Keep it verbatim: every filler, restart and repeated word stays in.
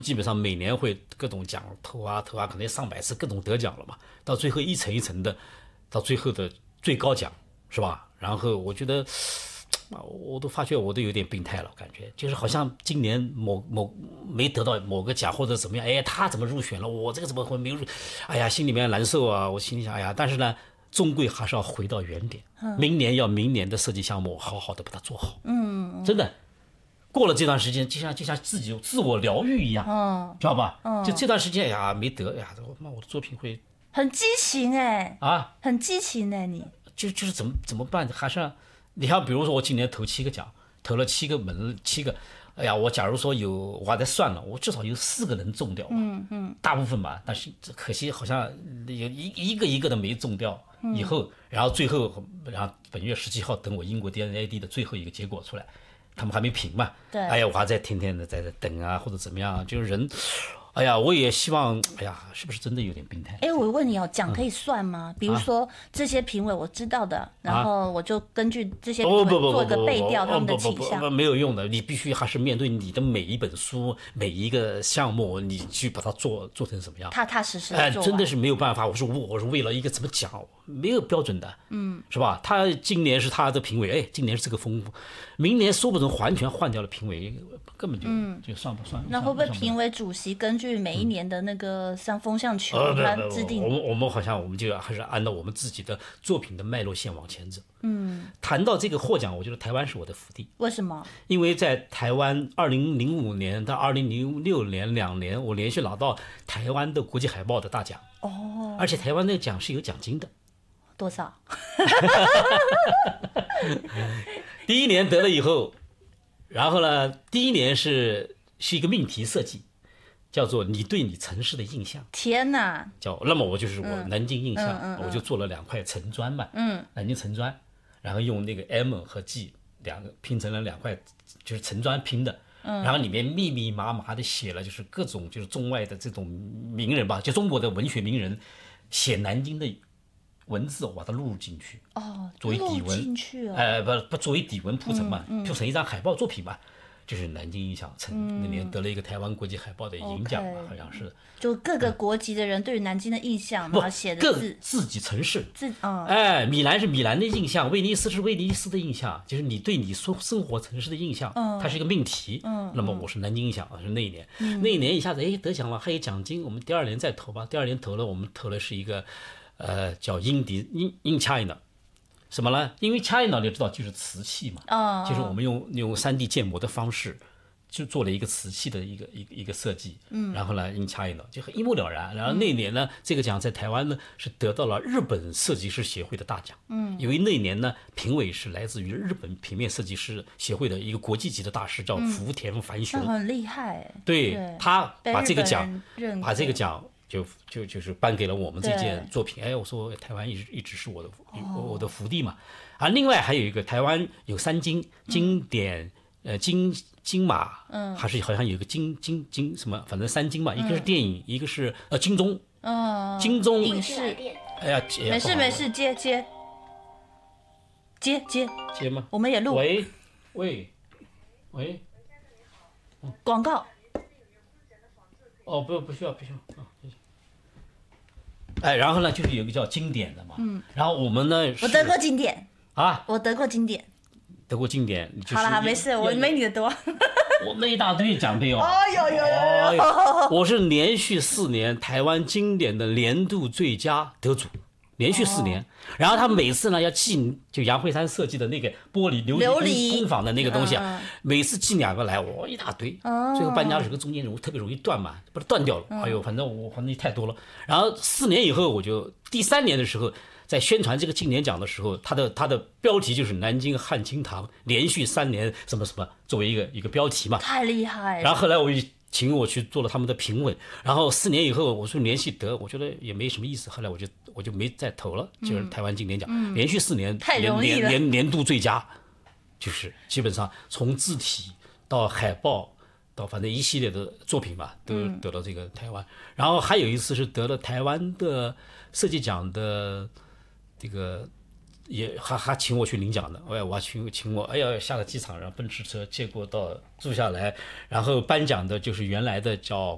基本上每年会各种奖投啊投啊，可能上百次各种得奖了嘛，到最后一层一层的，到最后的最高奖是吧？然后我觉得，我都发觉我都有点病态了，感觉就是好像今年某某没得到某个奖或者怎么样，哎，他怎么入选了，我这个怎么会没入？哎呀，心里面难受啊！我心里想，哎呀，但是呢，终归还是要回到原点，明年要明年的设计项目好好的把它做好，嗯，真的。过了这段时间，就像就像自己自我疗愈一样，嗯，知道吧？嗯，就这段时间，哎呀，没得，哎呀，那我的作品会很激情哎、 啊， 很激情哎、你就就是怎么怎么办？还是要你像比如说我今年投七个奖，投了七个门七个，哎呀，我假如说有我还在算了，我至少有四个能中掉嘛，嗯嗯，大部分吧，但是可惜好像有一一个一个的没中掉。以后，然后最后，然后本月十七号等我英国 D N A D 的最后一个结果出来。他们还没评嘛， 对， 哎呀，我还在天天的在这等啊，或者怎么样，就是人，哎呀，我也希望，哎呀，是不是真的有点病态？ 哎，我问你哦，奖可以算吗？嗯、比如说、啊、这些评委我知道的，然后我就根据这些评委做一个背调，他们的倾向， 没有用的，你必须还是面对你的每一本书、每一个项目，你去把它做做成什么样， 踏踏实实的做完。 哎，真的是没有办法。我说我我是为了一个怎么讲，没有标准的，嗯，是吧？他今年是他的评委，哎，今年是这个风格，明年说不准完全换掉了评委，根本就、嗯、就算不算？ 那会不会评委主席根据每一年的那个像风向球， 嗯、 他制定？ 我们我们好像我们就还是按照我们自己的作品的脉络线往前走。嗯，谈到这个获奖，我觉得台湾是我的福地。 为什么？ 因为在台湾，二零零五年到二零零六年两年，我连续拿到台湾的国际海报的大奖。哦，而且台湾那个奖是有奖金的。 多少？ 第一年得了以后，然后呢，第一年是是一个命题设计，叫做你对你城市的印象。 天哪！ 叫那么我就是我南京印象，嗯嗯嗯、我就做了两块层砖嘛，嗯，南京层砖，然后用那个 M 和 G 两个拼成了两块，就是层砖拼的。嗯、然后里面密密麻麻的写了，就是各种就是中外的这种名人吧，就中国的文学名人写南京的文字，我把它录入进去， 哦， 作为底文， 哦、 呃，不不作为底文铺成嘛，嗯嗯、铺成一张海报作品嘛，就是南京印象，曾、嗯、那年得了一个台湾国际海报的银奖嘛， okay, 好像是。 就各个国籍的人对于南京的印象，然后写的字， 自己城市， 自嗯， 哎，米兰是米兰的印象，威尼斯是威尼斯的印象，就是你对你生生活城市的印象，嗯，它是一个命题，嗯，那么我是南京印象，是那一年，嗯、那一年一下子哎得奖了，还有奖金，我们第二年再投吧，第二年投了，我们投的是一个。呃，叫英迪英英 China， 什么呢？因为 China 你知道就是瓷器嘛，哦，就是我们用用 三 D 建模的方式，就做了一个瓷器的一个一个一个设计，嗯，然后呢，英 China 就一目了然。然后那年呢，嗯、这个奖在台湾呢是得到了日本设计师协会的大奖，嗯，因为那年呢，评委是来自于日本平面设计师协会的一个国际级的大师，叫福田繁雄， 嗯、很厉害， 对，对他把这个奖，把这个奖。就就就是颁给了我们这件作品，哎，我说台湾一直一直是我的、哦、我的福地嘛，啊，另外还有一个台湾有三金，经典、嗯、呃金金马，嗯，还是好像有一个金金金什么，反正三金嘛，一个是电影，嗯、一个是呃金钟，嗯，金钟影视， 哎呀， 没事没事，接接接接接吗？ 我们也录， 喂喂喂， 广告。 哦，不不需要不需要啊，谢谢。哎，然后呢，就是有一个叫经典的嘛，嗯，然后我们呢， 我得过经典啊， 我得过经典， 得过经典，就是、 好了，没事，我没你的多， 我那一大堆奖杯哦， 哦有有有有， 哦、我是连续四年台湾经典的年度最佳得主。连续四年，哦、然后他每次呢要寄，就杨慧珊设计的那个玻璃琉璃工坊的那个东西啊，嗯、每次寄两个来，我一大堆，哦、最后搬家的时候中间容特别容易断嘛，把它断掉了。嗯、哎呦，反正我反正太多了。然后四年以后，我就第三年的时候，在宣传这个经典奖的时候，它的它的标题就是南京汉清堂连续三年什么什么作为一个一个标题嘛， 太厉害了。 然后后来我一。请我去做了他们的评委，然后四年以后我说联系得，我觉得也没什么意思，后来我就我就没再投了，就是台湾经典奖，嗯、连续四年太容易了， 年年年度最佳，就是基本上从字体到海报到反正一系列的作品吧，都得了这个台湾。嗯、然后还有一次是得了台湾的设计奖的这个。也还还请我去领奖的，哎，我还请请我，哎呀，下了机场，然后奔驰车接过到住下来，然后颁奖的就是原来的叫